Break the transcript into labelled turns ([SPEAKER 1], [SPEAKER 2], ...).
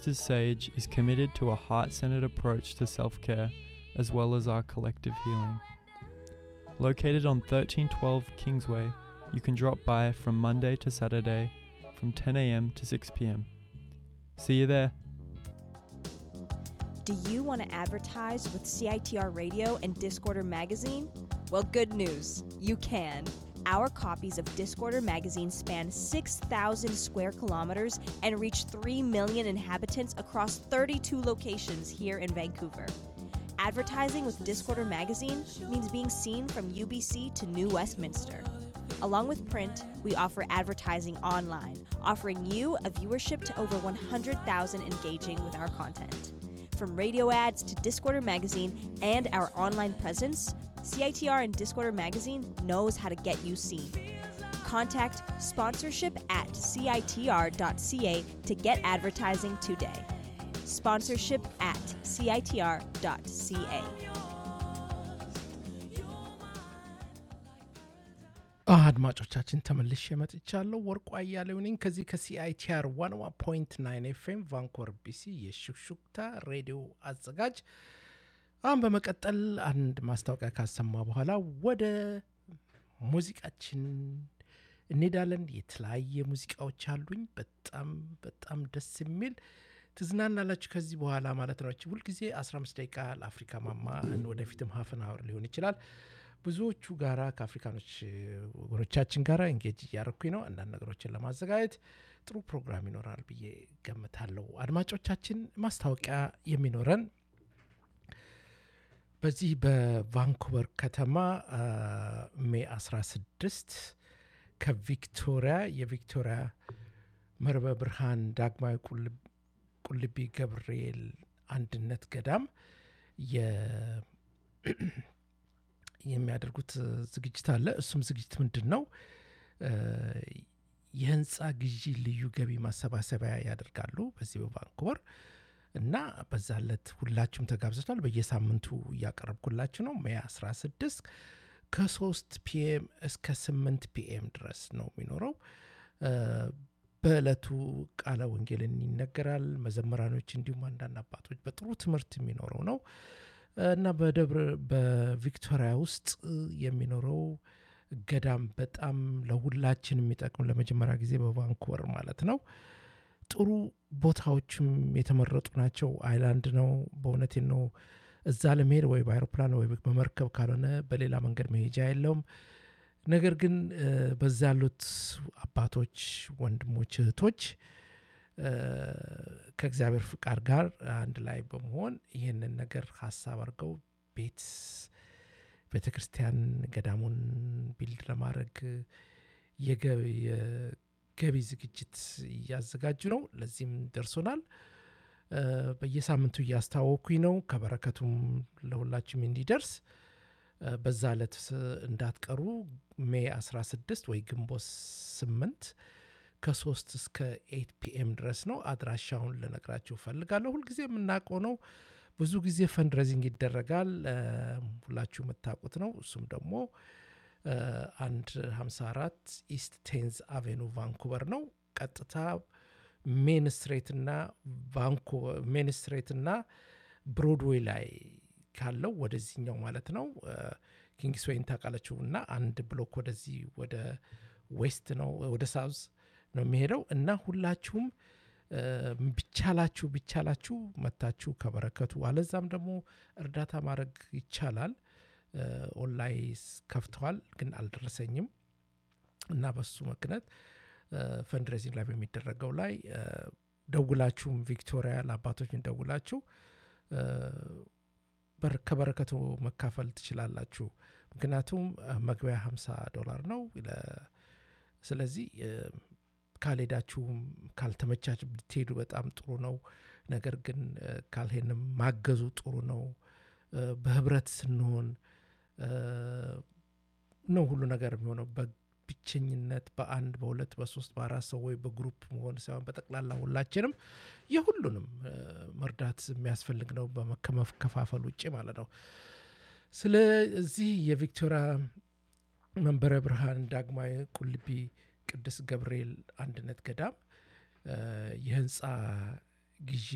[SPEAKER 1] Sisters Sage is committed to a heart-centered approach to self-care as well as our collective healing. Located on 1312 Kingsway, you can drop by from Monday to Saturday from 10 a.m. to 6 p.m. See you there.
[SPEAKER 2] Do you want to advertise with CITR Radio and Discorder Magazine? Well, good news. You can. Our copies of Discorder Magazine span 6,000 square kilometers and reach 3 million inhabitants across 32 locations here in Vancouver. Advertising with Discorder Magazine means being seen from UBC to New Westminster. Along with print, we offer advertising online, offering you a viewership to over 100,000 engaging with our content. From radio ads to Discorder Magazine and our online presence, CITR and Discorder Magazine knows how to get you seen. Contact sponsorship@citr.ca to get advertising today. Sponsorship@citr.ca.
[SPEAKER 3] አድማጮቻችን ተመልሼ መጥቻለሁ። ወርቁ አያሌው ነኝ ከዚህ ከሲአይቲአር 101.9 ኤፍኤም ቫንኮቨር ቢሲ የሹክሹክታ ሬዲዮ አዘጋጅ። አሁን በመቀጠል አንድ ማስታወቂያ ካሰማ በኋላ ወደ ሙዚቃችን እንሄዳለን። የተለያየ ሙዚቃዎች አሉኝ። በጣም ደስ የሚል ትዝናናላችሁ ከዚህ በኋላ ማለት ነው። ሁልጊዜ 15 ደቂቃ ለአፍሪካ ማማ ወደፊትም ሀፍን አወር ሊሆን ይችላል። ብዙዎቹ ጋራ ከአፍሪካኖች ወገኖቻችን ጋራ እንጌጅ እያረኩኝ ነው። አንዳንድ ነገሮችን ለማዘጋጀት ጥሩ ፕሮግራም ይኖራል ብዬ ገምታለሁ። አድማጮቻችን ማስታወቂያ የሚኖረን በዚህ በቫንኩቨር ከተማ ሜይ 16 የቪክቶሪያ መርበ ብርሃን ዳግማዊ ቁልቢ ገብርኤል አንድነት ገዳም የሚያደርጉት ዝግጅት አለ። እሱም ዝግጅት ምንድነው? የህንፃ ግዢ ልዩ ገቢ ማሰባሰቢያ ያደርጋሉ በዚህ በቫንኩቨር እና በዛለት ሁላችሁም ተጋብዛችኋል። በየሳምንቱ እያቀረብኩላችሁ ነው። ሜይ 16 ከ3 ፒኤም እስከ 8 ፒኤም ድረስ ነው የሚኖረው። በእለቱ ቃለ ወንጌልን ይነገራል። መዘምራኖች እንዲሁም አንዳንድ አባቶች በጥሩ ትምህርት የሚኖረው ነው እና በቪክቶሪያ ውስጥ የሚኖረው ገዳም በጣም ለሁላችን የሚጠቅም ለመጀመሪያ ጊዜ በቫንኩቨር ማለት ነው። ጥሩ ቦታዎችም የተመረጡ ናቸው። አይላንድ ነው። በእውነቴን ነው። እዛ ለመሄድ ወይ በአይሮፕላን ወይ በመርከብ ካልሆነ በሌላ መንገድ መሄጃ የለውም። ነገር ግን በዛ ያሉት አባቶች፣ ወንድሞች፣ እህቶች ከእግዚአብሔር ፍቃድ ጋር አንድ ላይ በመሆን ይህንን ነገር ሀሳብ አድርገው ቤተክርስቲያን ገዳሙን ቢልድ ለማድረግ የገቢ ዝግጅት እያዘጋጁ ነው። ለዚህም ደርሶናል። በየሳምንቱ እያስታወኩኝ ነው። ከበረከቱም ለሁላችሁም እንዲደርስ በዛ ዕለት እንዳትቀሩ። ሜይ 16 ወይ ግንቦት 8 ከ3 እስከ 8 ፒኤም ድረስ ነው። አድራሻውን ልነግራችሁ ፈልጋለሁ። ሁልጊዜ የምናውቀው ነው። ብዙ ጊዜ ፈንድሬዚንግ ይደረጋል። ሁላችሁ የምታውቁት ነው። እሱም ደግሞ 154 ኢስት ቴንዝ አቬኑ ቫንኩቨር ነው። ቀጥታ ሜን ስትሬት እና ብሮድዌይ ላይ ካለው ወደዚህኛው ማለት ነው ኪንግስዌይን ታውቃላችሁ እና አንድ ብሎክ ወደዚህ ወደ ዌስት ነው ወደ ሳውዝ ነው የሚሄደው እና ሁላችሁም ቢቻላችሁ መታችሁ ከበረከቱ። አለዛም ደግሞ እርዳታ ማድረግ ይቻላል። ኦንላይን ከፍተዋል ግን አልደረሰኝም እና በሱ ምክንያት ፈንድሬዚንግ ላይ በሚደረገው ላይ ደውላችሁም ቪክቶሪያ ለአባቶችን ደውላችሁ ከበረከቱ መካፈል ትችላላችሁ። ምክንያቱም መግቢያ $50 ነው። ስለዚህ ካልሄዳችሁም ካልተመቻችሁ ብትሄዱ በጣም ጥሩ ነው። ነገር ግን ካልሄንም ማገዙ ጥሩ ነው። በህብረት ስንሆን ነው ሁሉ ነገር የሚሆነው። በብቸኝነት በአንድ በሁለት በሶስት በአራት ሰው ወይ በግሩፕ መሆን ሳይሆን በጠቅላላ ሁላችንም የሁሉንም መርዳት የሚያስፈልግ ነው ከመከፋፈል ውጭ ማለት ነው። ስለዚህ የቪክቶሪያ መንበረ ብርሃን ዳግማዊ ቁልቢ ቅዱስ ገብርኤል አንድነት ገዳም የህንፃ ግዢ